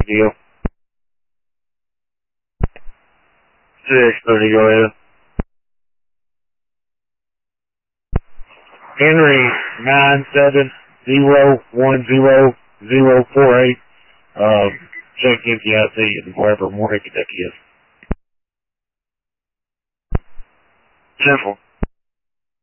deal. 630, go ahead. Henry 970100048. Check NTIC and wherever Moore, Kentucky is. Simple.